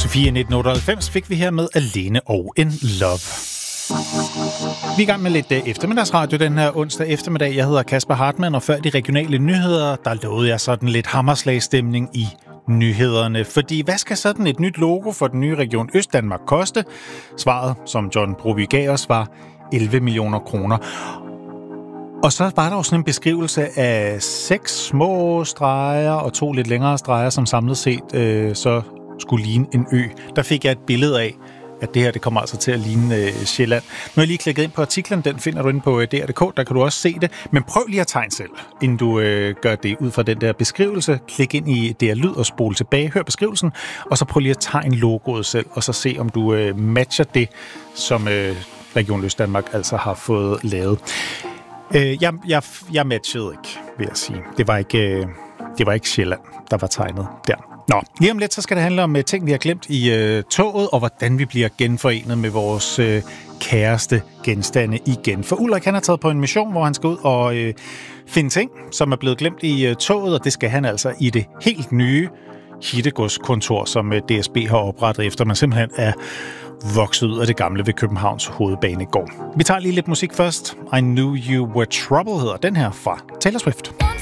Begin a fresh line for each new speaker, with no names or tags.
Sofie 1998 fik vi her med Alene og en Love. Vi er i gang med lidt eftermiddagsradio den her onsdag eftermiddag. Jeg hedder Kasper Hartmann, og før de regionale nyheder, der lovede jeg sådan lidt hammerslagsstemning i nyhederne. Fordi hvad skal sådan et nyt logo for den nye region Østdanmark koste? Svaret, som John Broby gav os, var 11 millioner kroner. Og så var der jo sådan en beskrivelse af 6 små streger og 2 lidt længere streger, som samlet set så skulle ligne en ø. Der fik jeg et billede af, at det her det kommer altså til at ligne Sjælland. Nu har jeg lige klikket ind på artiklen, den finder du inde på DR.dk, der kan du også se det. Men prøv lige at tegne selv, inden du gør det ud fra den der beskrivelse. Klik ind i DR Lyd og spol tilbage, hør beskrivelsen, og så prøv lige at tegne logoet selv, og så se, om du matcher det, som Region Østdanmark altså har fået lavet. Jeg matchede ikke, vil jeg sige. Det var ikke Sjælland, der var tegnet der. Nå, lige om lidt, så skal det handle om ting, vi har glemt i toget, og hvordan vi bliver genforenet med vores kæreste genstande igen. For Ulrik, han har taget på en mission, hvor han skal ud og finde ting, som er blevet glemt i toget, og det skal han altså i det helt nye hittegodskontor, som DSB har oprettet, efter man simpelthen er vokset ud af det gamle ved Københavns Hovedbanegård. Vi tager lige lidt musik først. I Knew You Were Trouble hedder den her fra Taylor Swift.